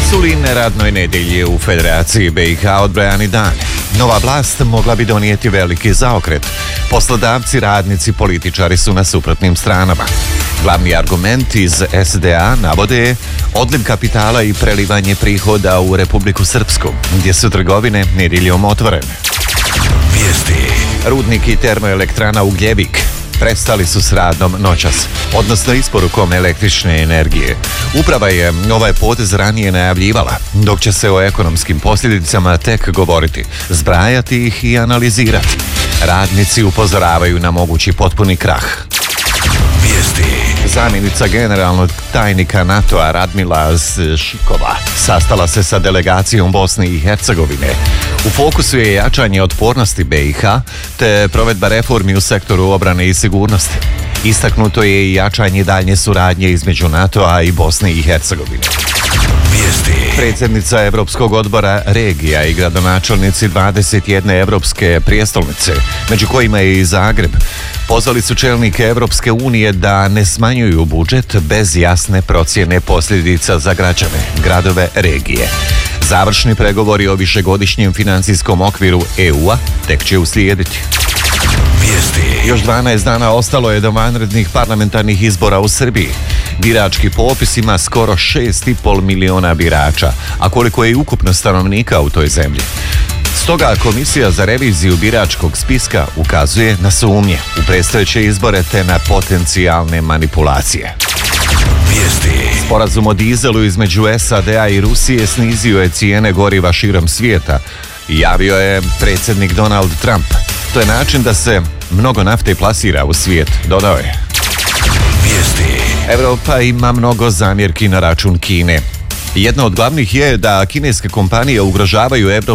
su li neradnoj nedjelji u Federaciji BiH odbrojani dani? Nova vlast mogla bi donijeti veliki zaokret. Poslodavci, radnici, političari su na suprotnim stranama. Glavni argument iz SDA navode odliv kapitala i prelivanje prihoda u Republiku Srpsku, gdje su trgovine nedjeljom otvorene. Vijesti. Rudnik i termoelektrana Ugljevik prestali su s radom noćas, odnosno isporukom električne energije. Uprava je ovaj potez ranije najavljivala, dok će se o ekonomskim posljedicama tek govoriti, zbrajati ih i analizirati. Radnici upozoravaju na mogući potpuni krah. Vijesti. Zamjenica generalnog tajnika NATO-a Radmila Šikova sastala se sa delegacijom Bosne i Hercegovine. U fokusu je jačanje otpornosti BiH te provedba reformi u sektoru obrane i sigurnosti. Istaknuto je i jačanje daljnje suradnje između NATO-a i Bosne i Hercegovine. Vijesti. Predsjednica Europskog odbora regija i gradonačelnici 21 europske prijestolnice, među kojima je i Zagreb, pozvali su čelnike Europske unije da ne smanjuju budžet bez jasne procjene posljedica za građane, gradove, regije. Završni pregovori o višegodišnjem financijskom okviru EU-a tek će uslijediti. Vijesti. Još 12 dana ostalo je do vanrednih parlamentarnih izbora u Srbiji. Birački popis ima skoro 6,5 miliona birača, a koliko je i ukupno stanovnika u toj zemlji. Stoga Komisija za reviziju biračkog spiska ukazuje na sumnje u predstojeće izbore te na potencijalne manipulacije. Vijesti. Sporazum o dizelu između SAD-a i Rusije snizio je cijene goriva širom svijeta, javio je predsjednik Donald Trump. To je način da se mnogo nafte plasira u svijet, dodao je. Vijesti. Europa ima mnogo zamjerki na račun Kine. Jedna od glavnih je da kineske kompanije ugrožavaju